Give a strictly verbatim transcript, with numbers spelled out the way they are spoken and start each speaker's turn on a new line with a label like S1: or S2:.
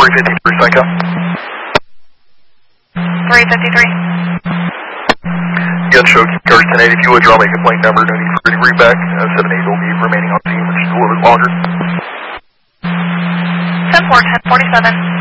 S1: three fifty-three, Psycho.
S2: three fifty-three.
S1: Gun show, keep cars ten eight. If you would, draw me a complaint number. No need for ready read back. Uh, seven eight will be remaining on scene, which is a little bit longer.
S2: ten four, ten forty-seven.